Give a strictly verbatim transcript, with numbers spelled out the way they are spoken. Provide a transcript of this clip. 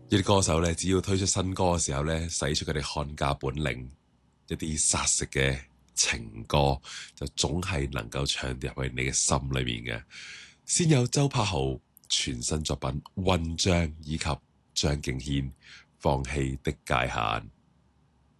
一啲歌手咧，只要推出新歌嘅時候咧，使出佢哋看家本領，一啲殺食嘅情歌，就總係能夠唱入去你嘅心裏面嘅。先有周柏豪全新作品《混帳》，以及張敬軒《放棄的界限》。